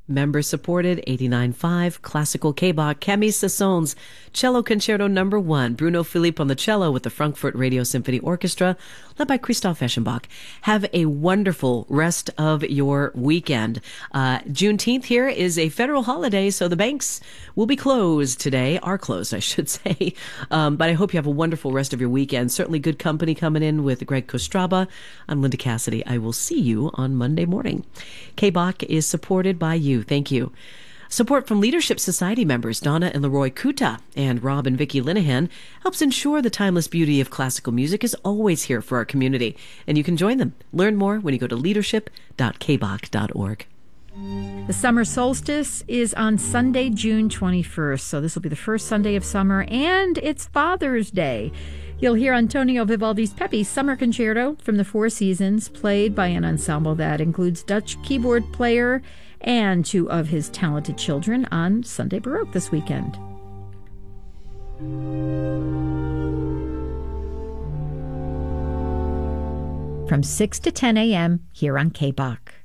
Member supported 89.5 Classical K-Bach, Camille Saint-Saëns, Cello Concerto No. 1, Bruno Philippe on the cello with the Frankfurt Radio Symphony Orchestra, led by Christoph Eschenbach. Have a wonderful rest of your weekend. Juneteenth here is a federal holiday, so the banks will be closed today, are closed, I should say. But I hope you have a wonderful rest of your weekend. Certainly good company coming in with Greg Kostraba. I'm Linda Cassidy. I will see you on Monday morning. K-Bach is supported by you. Thank you. Support from Leadership Society members Donna and Leroy Kuta and Rob and Vicki Linehan helps ensure the timeless beauty of classical music is always here for our community. And you can join them. Learn more when you go to leadership.kbach.org. The summer solstice is on Sunday, June 21st. So this will be the first Sunday of summer, and it's Father's Day. You'll hear Antonio Vivaldi's Pepe Summer Concerto from the Four Seasons, played by an ensemble that includes Dutch keyboard player and two of his talented children on Sunday Baroque this weekend. From 6 to 10 a.m. here on K-Bach.